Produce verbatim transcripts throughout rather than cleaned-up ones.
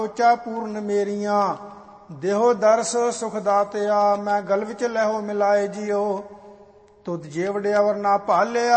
ਸੋਚਾ ਪੂਰਨ ਮੇਰੀਆਂ, ਦੇਹੋ ਦਰਸ ਸੁਖ ਦਾਤਿਆ। ਮੈਂ ਗਲ ਵਿੱਚ ਲਹੋ ਮਿਲਾਏ ਜਿਉ, ਤੁਧ ਜੇਵੜਿਆ ਵਰਨਾ ਭਾਲਿਆ।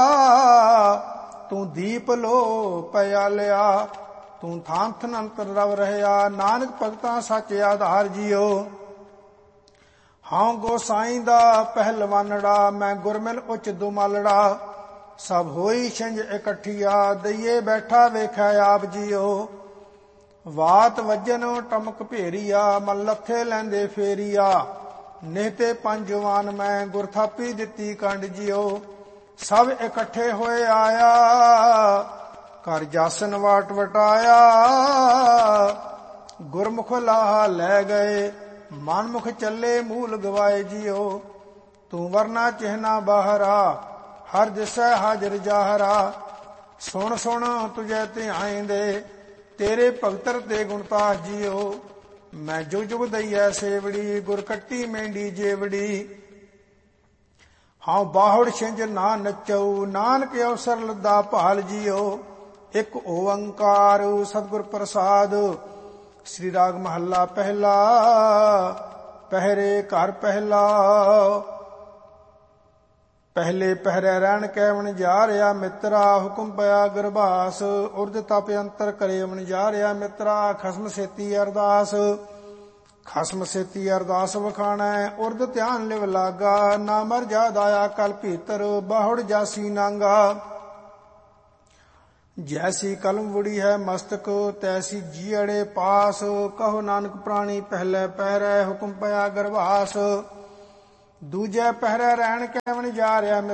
ਤੂੰ ਦੀਪ ਲੋ ਪਿਆਲਿਆ, ਤੂੰ ਥਾਨ ਥਨ ਅੰਤਰ ਰਵ ਰਹਿਆ। ਨਾਨਕ ਭਗਤਾਂ ਸੱਚ ਆਧਾਰ ਜਿਉ, ਹਾਂ ਗੋਸਾਈਂ ਦਾ ਪਹਿਲਵਾਨੜਾ। ਮੈਂ ਗੁਰਮਿਲ ਉੱਚ ਦੁਮਾਲੜਾ, ਸਭ ਹੋਈ ਛਿੰਝ ਇਕੱਠੀਆ। ਦਈਏ ਬੈਠਾ ਵੇਖਿਆ ਆਪ ਜਿਉ, ਵਾਤ ਵਜਨ ਟਮਕ ਭੇਰੀਆ। ਮਨ ਲੱਥੇ ਲੈਂਦੇ ਫੇਰੀਆ, ਨਿਹਤੇ ਪੰਜ ਜਵਾਨ ਮੈਂ। ਗੁਰ ਥਾਪੀ ਦਿੱਤੀ ਕੰਡ ਜਿਉ, ਸਭ ਇਕੱਠੇ ਹੋਏ ਆਇਆ। ਕਰ ਜਾਸਨ ਵਾਟ ਵਟਾਇਆ, ਗੁਰਮੁਖ ਲਾਹਾ ਲੈ ਗਏ। ਮਨਮੁਖ ਚੱਲੇ ਮੂਲ ਗਵਾਏ ਜਿਉ, ਤੂੰ ਵਰਨਾ ਚਿਹਨਾ ਬਾਹਰਾ। ਹਰ ਦਿਸੈ ਹਾਜ਼ਰ ਜਾਹਰਾ, ਸੁਣ ਸੁਣ ਤੁਝੇ ਧਿਆਇਂਦੇ। ਤੇਰੇ ਭਗਤਰ ਤੇ ਗੁਣਤਾਸ ਜਿਉ, ਮੈਂ ਜੁਗ ਜੁਗ ਦਈਐ ਸੇਵੜੀ। ਗੁਰ ਕੱਟੀ ਮੇਂਢੀ ਜੇਵੜੀ, ਹਾਂ ਬਾਹੁੜ ਛਿੰਝ ਨਾ ਨਚਉ। ਨਾਨਕ ਅਵਸਰ ਲੱਦਾ ਭਾਲ ਜਿਉ, ਇੱਕ ਓੰਕਾਰ ਸਤਿਗੁਰ ਪ੍ਰਸਾਦ। ਸ੍ਰੀ ਰਾਗ ਮਹੱਲਾ ਪਹਿਲਾ। ਪਹਿਰੇ ਘਰ ਪਹਿਲਾ। ਪਹਿਲੇ ਪਹਿਰੇ ਰਹਿਣ ਕੈ ਵਣਜਾਰਿਆ ਮਿੱਤਰਾ। ਹੁਕਮ ਪਿਆ ਗਰਭਾਸ, ਉਰਦ ਤਪ ਅੰਤਰ ਕਰੇ ਵਣਜਾਰਿਆ ਮਿੱਤਰਾ। ਖਸਮ ਸੇਤੀ ਅਰਦਾਸ, ਖਸਮ ਸੇਤੀ ਅਰਦਾਸ ਵਖਾਣੈ। ਉਰਦ ਧਿਆਨ ਲਿਵ ਲਾਗਾ, ਨਾ ਮਰ ਜਾਦ ਆਇਆ ਕਲ ਭੀਤਰ। ਬਾਹੁੜ ਜਾਸੀ ਨਾਂਗਾ, ਜੈਸੀ ਕਲਮ ਵੁੜੀ ਹੈ ਮਸਤਕ। ਤੈਸੀ ਜੀਅੜੇ ਪਾਸ, ਕਹੋ ਨਾਨਕ ਪ੍ਰਾਣੀ ਪਹਿਲੇ ਪਹਿਰੇ। ਹੁਕਮ ਪਿਆ ਗਰਭਾਸ, ਦੂਜੇ ਪਹਿਰੇ ਰਹਿਣ ਕੈ ਵਣਜਾਰਿਆ